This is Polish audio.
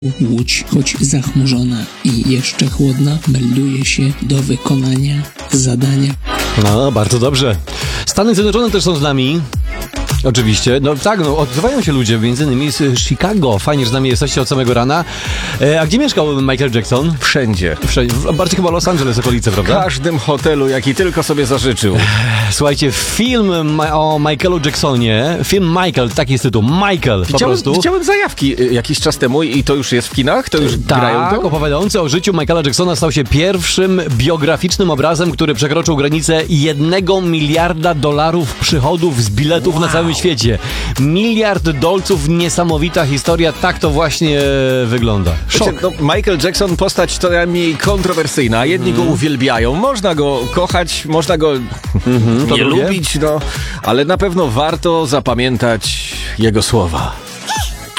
Łódź, choć zachmurzona i jeszcze chłodna, melduje się do wykonania zadania. No, bardzo dobrze. Stany Zjednoczone też są z nami. Oczywiście. No tak, odzywają się ludzie, między innymi z Chicago. Fajnie, że z nami jesteście od samego rana. A gdzie mieszkał Michael Jackson? Wszędzie. Bardziej chyba Los Angeles, okolice, prawda? W każdym hotelu, jaki tylko sobie zażyczył. Słuchajcie, film o Michaelu Jacksonie, film Michael, taki jest tytuł, Michael, po prostu. Widziałem zajawki jakiś czas temu i to już jest w kinach? To już grają to? Opowiadający o życiu Michaela Jacksona stał się pierwszym biograficznym obrazem, który przekroczył granicę $1 miliarda przychodów z biletów na całym świecie. $1 miliard, niesamowita historia, tak to właśnie wygląda. Szok. Wiecie, Michael Jackson, postać to najmniej kontrowersyjna, jedni go uwielbiają, można go kochać, można go nie lubić, ale na pewno warto zapamiętać jego słowa.